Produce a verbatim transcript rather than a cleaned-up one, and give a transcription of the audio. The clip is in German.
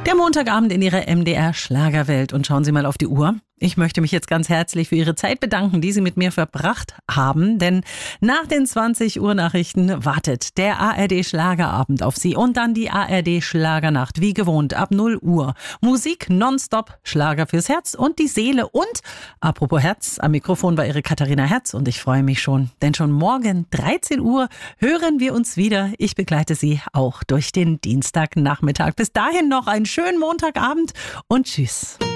Der Montagabend in Ihrer M D R Schlagerwelt. Und schauen Sie mal auf die Uhr. Ich möchte mich jetzt ganz herzlich für Ihre Zeit bedanken, die Sie mit mir verbracht haben. Denn nach den zwanzig Uhr Nachrichten wartet der A R D Schlagerabend auf Sie. Und dann die A R D Schlagernacht, wie gewohnt, ab null Uhr. Musik nonstop, Schlager fürs Herz und die Seele. Und, apropos Herz, am Mikrofon war Ihre Katharina Herz. Und ich freue mich schon, denn schon morgen dreizehn Uhr hören wir uns wieder. Ich begleite Sie auch durch den Dienstagnachmittag. Bis dahin noch einen schönen Montagabend und tschüss.